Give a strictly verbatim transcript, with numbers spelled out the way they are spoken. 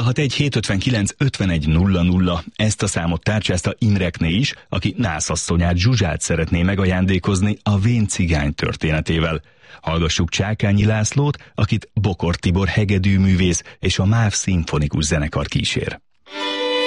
hat egy hét ötvenkilenc ötvenegy nulla nulla. Ezt a számot tárcsázta Imrekné is, aki nászasszonyát Zsuzsát szeretné megajándékozni a Vén cigány történetével. Hallgassuk Csákányi Lászlót, akit Bokor Tibor hegedűművész és a MÁV szimfonikus zenekar kísér.